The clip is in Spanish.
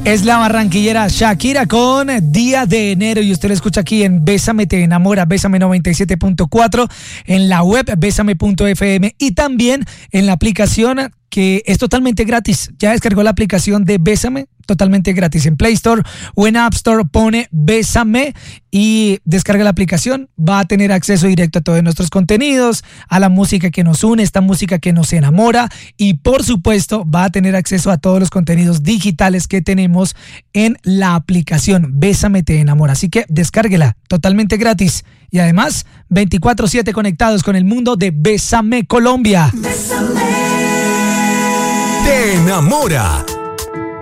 Es la barranquillera Shakira con Día de Enero y usted lo escucha aquí en Bésame Te Enamora, Bésame 97.4, en la web bésame.fm y también en la aplicación que es totalmente gratis. Ya descargó la aplicación de Bésame, totalmente gratis. En Play Store o en App Store pone Bésame y descarga la aplicación. Va a tener acceso directo a todos nuestros contenidos, a la música que nos une, esta música que nos enamora y por supuesto va a tener acceso a todos los contenidos digitales que tenemos en la aplicación Bésame Te Enamora. Así que descárguela, totalmente gratis. Y además 24/7 conectados con el mundo de Bésame Colombia. Bésame. Te Enamora